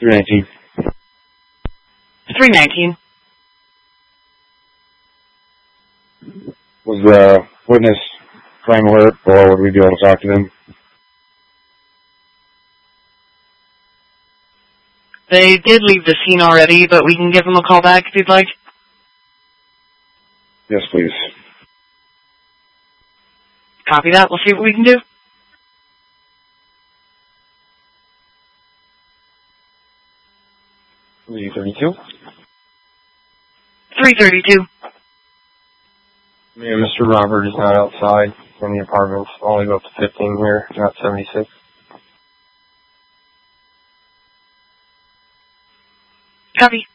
319. 319. Was the witness crime alert, or would we be able to talk to them? They did leave the scene already, but we can give them a call back if you'd like. Yes, please. Copy that. We'll see what we can do. 332. 332. Yeah, Mr. Robert is not outside from the apartments. Only go up to 15 here, not 76. Copy.